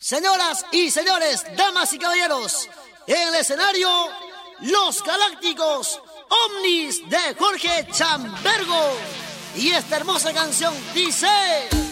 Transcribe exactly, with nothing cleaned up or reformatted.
Señoras y señores, damas y caballeros, en el escenario, Los Galácticos Omnis de Jorge Chambergo. Y esta hermosa canción dice...